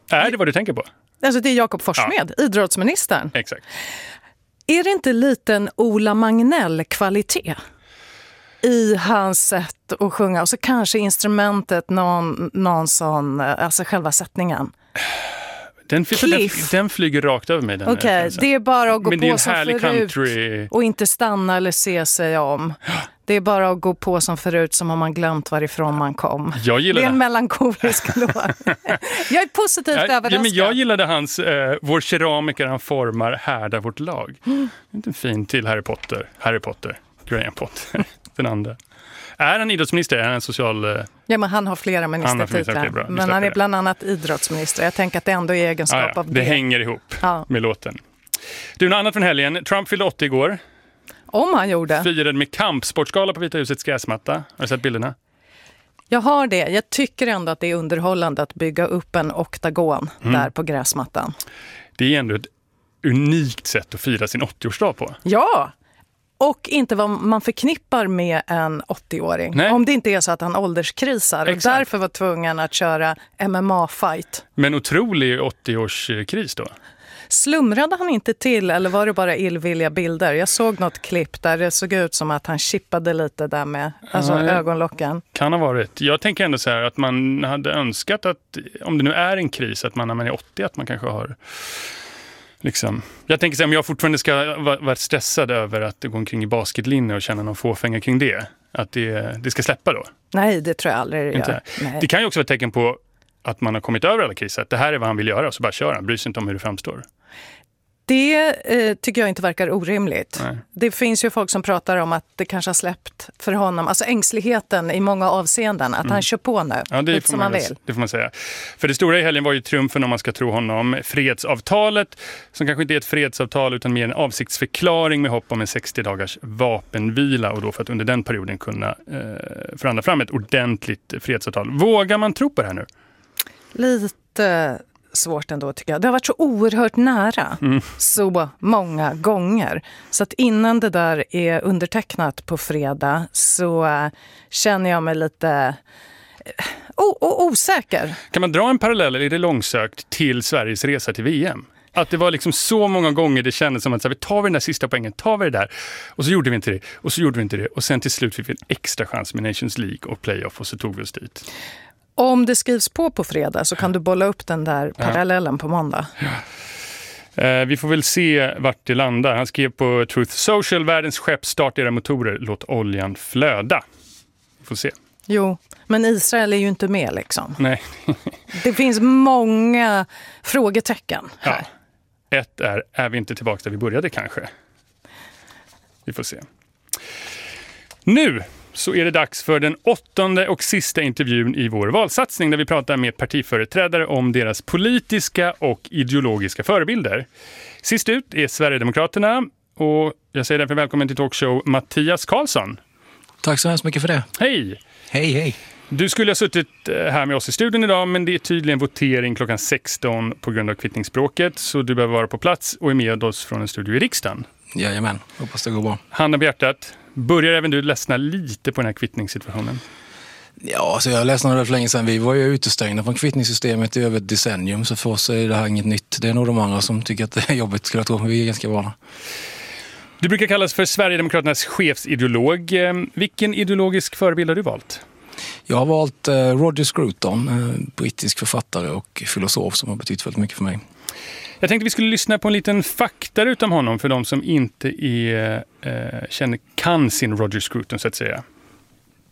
Är det vad du tänker på? Alltså det är Jakob Forssmed, idrottsministern. Exakt. Är det inte liten Ola Magnell-kvalitet i hans sätt att sjunga? Och så kanske instrumentet, någon sån, alltså själva sättningen. Den flyger rakt över mig. Okej, det är bara att gå men på som förut country. och inte stanna eller se sig om. Det är bara att gå på som förut som om man glömt varifrån man kom. Jag gillar det är en melankolisk låt. Jag är positivt överraskad. Ja, men jag gillade hans vår keramiker han formar härdar vårt lag. Inte fin till Harry Potter, Graham Potter, den andra. Är han idrottsminister? Är han social... Ja, men han har flera ministertitlar. Men han är bland annat idrottsminister. Jag tänker att det ändå är egenskap av det. Det hänger ihop med låten. Du, något annat från helgen. Trump fyllde 80 igår. Om han gjorde. Firade med kampsportskala på Vita husets gräsmatta. Har du sett bilderna? Jag har det. Jag tycker ändå att det är underhållande att bygga upp en oktagon där på gräsmattan. Det är ändå ett unikt sätt att fira sin 80-årsdag på. Ja! Och inte vad man förknippar med en 80-åring. Nej. Om det inte är så att han ålderskrisar. Exakt. Och därför var tvungen att köra MMA-fight. Men otrolig 80-årskris då? Slumrade han inte till eller var det bara illvilliga bilder? Jag såg något klipp där det såg ut som att han chippade lite där med ögonlocken. Kan ha varit. Jag tänker ändå så här att man hade önskat att om det nu är en kris att man när man är 80 att man kanske har... Liksom. Jag tänker så här, om jag fortfarande ska vara stressad över att gå omkring i basketlinje och känna någon fåfänga kring det. Att det ska släppa då. Nej, det tror jag aldrig det gör. Det kan ju också vara ett tecken på att man har kommit över alla kriser. Att det här är vad han vill göra och så bara kör han. Bryr sig inte om hur det framstår. Det tycker jag inte verkar orimligt. Nej. Det finns ju folk som pratar om att det kanske har släppt för honom. Alltså ängsligheten i många avseenden. Att han kör på nu. Ja, det får man vill. Det får man säga. För det stora i helgen var ju triumfen om man ska tro honom. Fredsavtalet som kanske inte är ett fredsavtal utan mer en avsiktsförklaring med hopp om en 60-dagars vapenvila. Och då för att under den perioden kunna förhandla fram ett ordentligt fredsavtal. Vågar man tro på det här nu? Lite... svårt ändå tycker jag. Det har varit så oerhört nära så många gånger. Så att innan det där är undertecknat på fredag så känner jag mig lite osäker. Kan man dra en parallell, eller är det långsökt, till Sveriges resa till VM? Att det var liksom så många gånger det kändes som att så här, tar vi den där sista poängen, tar vi det där. Och så gjorde vi inte det, och så gjorde vi inte det. Och sen till slut fick vi en extra chans med Nations League och playoff och så tog vi oss dit. Om det skrivs på fredag så kan du bolla upp den där parallellen på måndag. Ja. Vi får väl se vart det landar. Han skrev på Truth Social, världens skepp startar era motorer, låt oljan flöda. Vi får se. Jo, men Israel är ju inte med liksom. Nej. Det finns många frågetecken här. Ja. Ett är vi inte tillbaka där vi började kanske? Vi får se. Nu så är det dags för den 8:e och sista intervjun i vår valsatsning där vi pratar med partiföreträdare om deras politiska och ideologiska förebilder. Sist ut är Sverigedemokraterna och jag säger därför välkommen till talkshow Mattias Karlsson. Tack så hemskt mycket för det. Hej! Hej. Du skulle ha suttit här med oss i studion idag men det är tydligen votering klockan 16 på grund av kvittningsspråket så du behöver vara på plats och är med oss från en studio i riksdagen. Jajamän, hoppas det går bra. Handen på hjärtat. Börjar även du ledsna lite på den här kvittningssituationen? Ja, alltså jag ledsnade det för länge sedan. Vi var ju utestängda från kvittningssystemet i över ett decennium så för oss är det här inget nytt. Det är nog de andra som tycker att det är jobbigt skulle jag tro. Vi är ganska vana. Du brukar kallas för Sverigedemokraternas chefsideolog. Vilken ideologisk förebild har du valt? Jag har valt Roger Scruton, brittisk författare och filosof som har betytt väldigt mycket för mig. Jag tänkte vi skulle lyssna på en liten fakta utom honom för de som inte kan sin Roger Scruton så att säga.